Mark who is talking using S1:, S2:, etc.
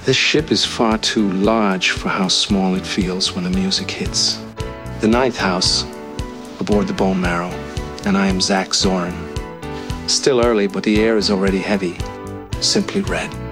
S1: This ship is far too large for how small it feels when the music hits. The ninth house, aboard the Bone Marrow, and I am Zach Zorin. Still early, but the air is already heavy, simply red.